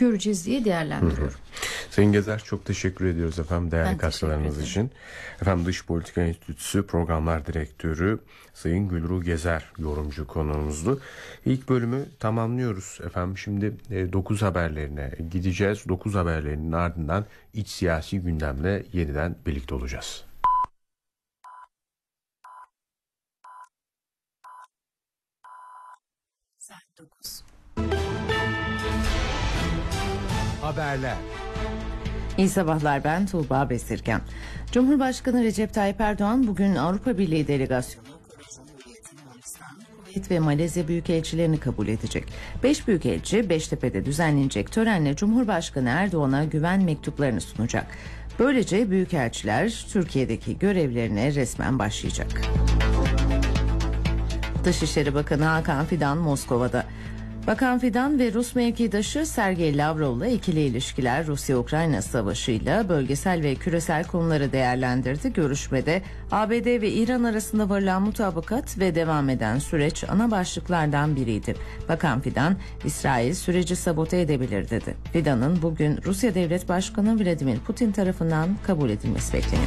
göreceğiz diye değerlendiriyorum. Sayın Gezer, çok teşekkür ediyoruz efendim değerli katkılarınız için. Efendim Dış Politika Enstitüsü Programlar Direktörü Sayın Gülru Gezer yorumcu konuğumuzdu. İlk bölümü tamamlıyoruz efendim. Şimdi 9 haberlerine gideceğiz. 9 haberlerinin ardından iç siyasi gündemle yeniden birlikte olacağız. Saat 9. Haberler. İyi sabahlar, ben Tuğba Besirken. Cumhurbaşkanı Recep Tayyip Erdoğan bugün Avrupa Birliği delegasyonu Kuveyt ve Malezya büyükelçilerini kabul edecek. 5 büyükelçi Beştepe'de düzenlenecek törenle Cumhurbaşkanı Erdoğan'a güven mektuplarını sunacak. Böylece büyükelçiler Türkiye'deki görevlerine resmen başlayacak. Dışişleri Bakanı Hakan Fidan Moskova'da. Bakan Fidan ve Rus mevkidaşı Sergey Lavrov'la ikili ilişkiler, Rusya-Ukrayna savaşıyla bölgesel ve küresel konuları değerlendirdi. Görüşmede ABD ve İran arasında varılan mutabakat ve devam eden süreç ana başlıklardan biriydi. Bakan Fidan, İsrail süreci sabote edebilir dedi. Fidan'ın bugün Rusya Devlet Başkanı Vladimir Putin tarafından kabul edilmesi bekleniyor.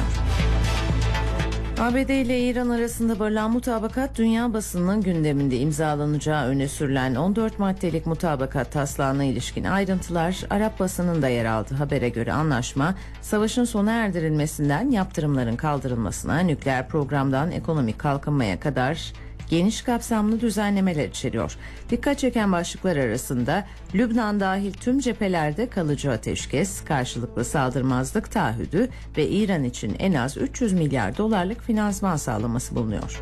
ABD ile İran arasında varılan mutabakat dünya basınının gündeminde. İmzalanacağı öne sürülen 14 maddelik mutabakat taslağına ilişkin ayrıntılar Arap basınında yer aldı. Habere göre anlaşma savaşın sona erdirilmesinden yaptırımların kaldırılmasına, nükleer programdan ekonomik kalkınmaya kadar geniş kapsamlı düzenlemeler içeriyor. Dikkat çeken başlıklar arasında Lübnan dahil tüm cephelerde kalıcı ateşkes, karşılıklı saldırmazlık taahhüdü ve İran için en az 300 milyar dolarlık finansman sağlaması bulunuyor.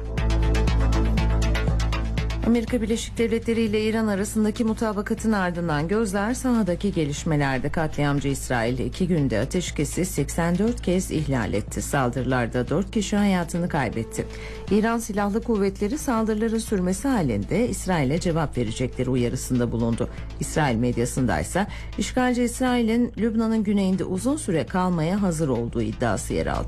Amerika Birleşik Devletleri ile İran arasındaki mutabakatın ardından gözler sahadaki gelişmelerde. Katliamcı İsrail 2 günde ateşkesi 84 kez ihlal etti. Saldırılarda 4 kişi hayatını kaybetti. İran Silahlı Kuvvetleri saldırıların sürmesi halinde İsrail'e cevap verecekleri uyarısında bulundu. İsrail medyasında ise işgalci İsrail'in Lübnan'ın güneyinde uzun süre kalmaya hazır olduğu iddiası yer aldı.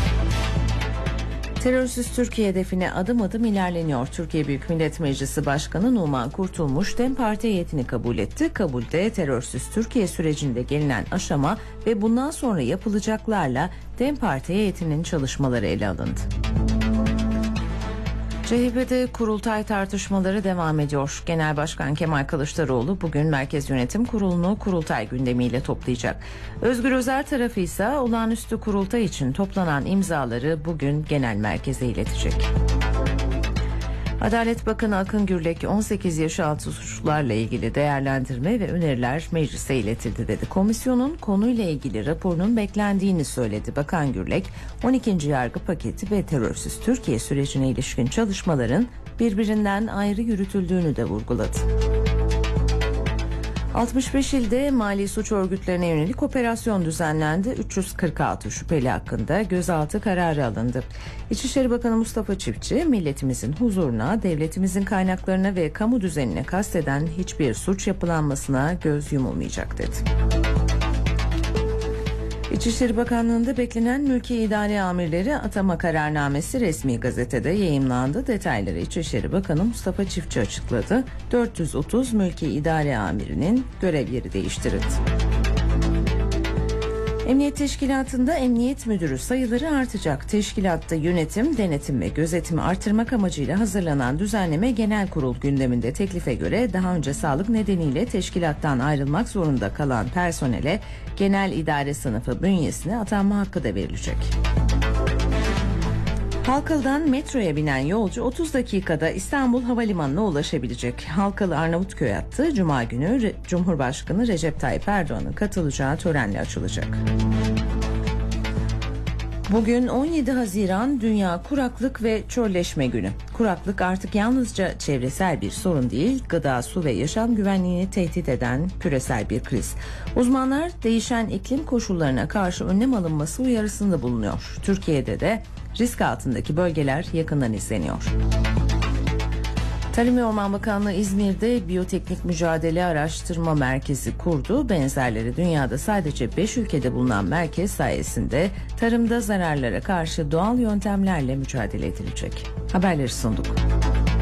Terörsüz Türkiye hedefine adım adım ilerleniyor. Türkiye Büyük Millet Meclisi Başkanı Numan Kurtulmuş DEM Parti heyetini kabul etti. Kabulde terörsüz Türkiye sürecinde gelinen aşama ve bundan sonra yapılacaklarla DEM Parti heyetinin çalışmaları ele alındı. CHP'de kurultay tartışmaları devam ediyor. Genel Başkan Kemal Kılıçdaroğlu bugün Merkez Yönetim Kurulu'nu kurultay gündemiyle toplayacak. Özgür Özel tarafı ise olağanüstü kurultay için toplanan imzaları bugün genel merkeze iletecek. Adalet Bakanı Akın Gürlek 18 yaş altı suçlularla ilgili değerlendirme ve öneriler meclise iletildi dedi. Komisyonun konuyla ilgili raporunun beklendiğini söyledi. Bakan Gürlek 12. yargı paketi ve terörsüz Türkiye sürecine ilişkin çalışmaların birbirinden ayrı yürütüldüğünü de vurguladı. 65 ilde mali suç örgütlerine yönelik operasyon düzenlendi. 346 şüpheli hakkında gözaltı kararı alındı. İçişleri Bakanı Mustafa Çiftçi, milletimizin huzuruna, devletimizin kaynaklarına ve kamu düzenine kasteden hiçbir suç yapılanmasına göz yumulmayacak dedi. İçişleri Bakanlığı'nda beklenen mülki idare amirleri atama kararnamesi resmi gazetede yayımlandı. Detayları İçişleri Bakanı Mustafa Çiftçi açıkladı. 430 mülki idare amirinin görev yeri değiştirildi. Emniyet Teşkilatı'nda emniyet müdürü sayıları artacak. Teşkilatta yönetim, denetim ve gözetimi artırmak amacıyla hazırlanan düzenleme genel kurul gündeminde. Teklife göre daha önce sağlık nedeniyle teşkilattan ayrılmak zorunda kalan personele genel idare sınıfı bünyesine atanma hakkı da verilecek. Halkalı'dan metroya binen yolcu 30 dakikada İstanbul Havalimanı'na ulaşabilecek. Halkalı Arnavutköy hattı Cuma günü Cumhurbaşkanı Recep Tayyip Erdoğan'ın katılacağı törenle açılacak. Bugün 17 Haziran Dünya Kuraklık ve Çölleşme Günü. Kuraklık artık yalnızca çevresel bir sorun değil, gıda, su ve yaşam güvenliğini tehdit eden küresel bir kriz. Uzmanlar değişen iklim koşullarına karşı önlem alınması uyarısında bulunuyor. Türkiye'de de risk altındaki bölgeler yakından izleniyor. Tarım ve Orman Bakanlığı İzmir'de Biyoteknik Mücadele Araştırma Merkezi kurdu. Benzerleri dünyada sadece 5 ülkede bulunan merkez sayesinde tarımda zararlara karşı doğal yöntemlerle mücadele edilecek. Haberleri sunduk.